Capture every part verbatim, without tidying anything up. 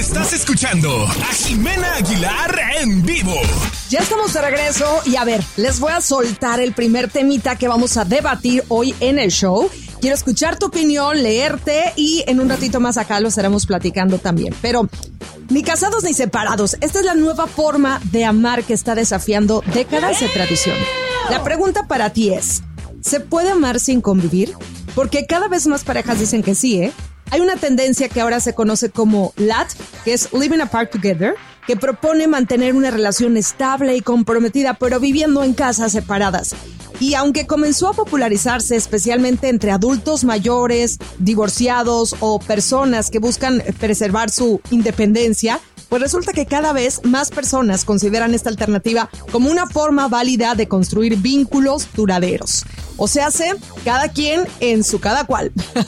Estás escuchando a Jimena Aguilar en vivo. Ya estamos de regreso y a ver, les voy a soltar el primer temita que vamos a debatir hoy en el show. Quiero escuchar tu opinión, leerte y en un ratito más acá lo estaremos platicando también. Pero ni casados ni separados, esta es la nueva forma de amar que está desafiando décadas de tradición. La pregunta para ti es, ¿se puede amar sin convivir? Porque cada vez más parejas dicen que sí, ¿eh? Hay una tendencia que ahora se conoce como L A T, que es Living Apart Together, que propone mantener una relación estable y comprometida, pero viviendo en casas separadas. Y aunque comenzó a popularizarse especialmente entre adultos mayores, divorciados o personas que buscan preservar su independencia, pues resulta que cada vez más personas consideran esta alternativa como una forma válida de construir vínculos duraderos. O sea, hace cada quien en su cada cual.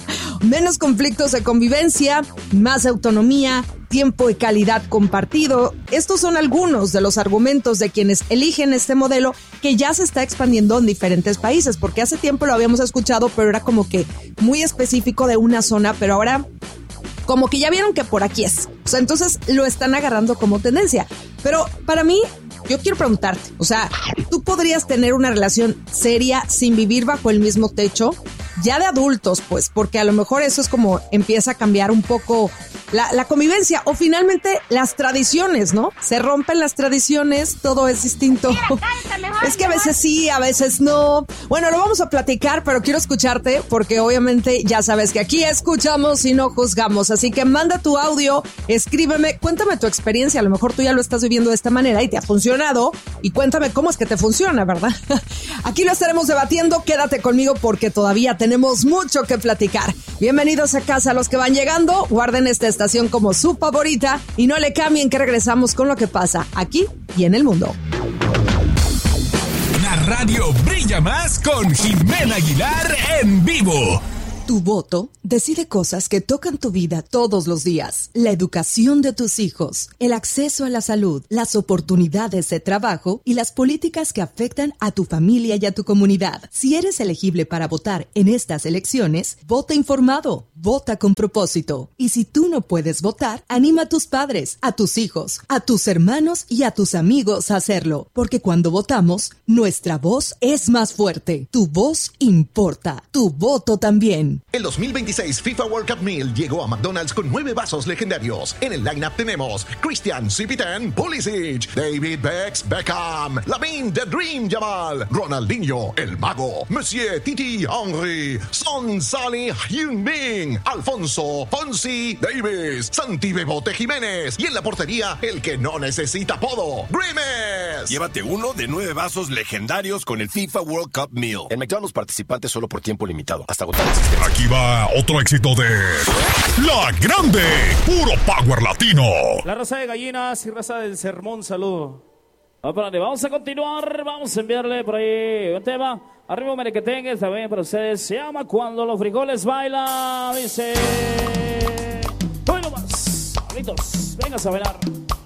Menos conflictos de convivencia, más autonomía, tiempo y calidad compartido. Estos son algunos de los argumentos de quienes eligen este modelo que ya se está expandiendo en diferentes países, porque hace tiempo lo habíamos escuchado, pero era como que muy específico de una zona, pero ahora como que ya vieron que por aquí es. O sea, entonces lo están agarrando como tendencia. Pero para mí, yo quiero preguntarte, o sea, ¿tú podrías tener una relación seria sin vivir bajo el mismo techo? Ya de adultos, pues, porque a lo mejor eso es como empieza a cambiar un poco la, la convivencia o finalmente las tradiciones, ¿no? Se rompen las tradiciones, todo es distinto. Mira, cállate, mejor, es que a veces sí, a veces no. Bueno, lo vamos a platicar, pero quiero escucharte porque obviamente ya sabes que aquí escuchamos y no juzgamos. Así que manda tu audio, escríbeme, cuéntame tu experiencia. A lo mejor tú ya lo estás viviendo de esta manera y te ha funcionado. Y cuéntame cómo es que te funciona, ¿verdad? Aquí lo estaremos debatiendo. Quédate conmigo porque todavía tenemos mucho que platicar. Bienvenidos a casa a los que van llegando. Guarden esta estación como su favorita y no le cambien que regresamos con lo que pasa aquí y en el mundo. La radio brilla más con Jimena Aguilar en vivo. Tu voto decide cosas que tocan tu vida todos los días. La educación de tus hijos, el acceso a la salud, las oportunidades de trabajo y las políticas que afectan a tu familia y a tu comunidad. Si eres elegible para votar en estas elecciones, vota informado, vota con propósito. Y si tú no puedes votar, anima a tus padres, a tus hijos, a tus hermanos y a tus amigos a hacerlo. Porque cuando votamos, nuestra voz es más fuerte. Tu voz importa. Tu voto también. El dos mil veintiséis FIFA World Cup Meal llegó a McDonald's con nueve vasos legendarios. En el lineup tenemos Christian Cipitán Pulisic, David Bex Beckham, Lamine The Dream Yamal, Ronaldinho El Mago, Monsieur Titi Henry, Son Sally Heung-min, Alfonso Fonsi Davis, Santi Bebote Jiménez y en la portería el que no necesita apodo, Grimes. Llévate uno de nueve vasos legendarios con el FIFA World Cup Meal. En McDonald's participantes solo por tiempo limitado. Hasta agotar el sistema. Aquí va otro éxito de La Grande, puro power latino. La raza de gallinas y raza del sermón, saludo. Vamos a continuar, vamos a enviarle por ahí un tema. Arriba merequetengue, también para ustedes. Se llama Cuando los frijoles bailan. Dice... Hoy nomás, amiguitos, vengas a bailar.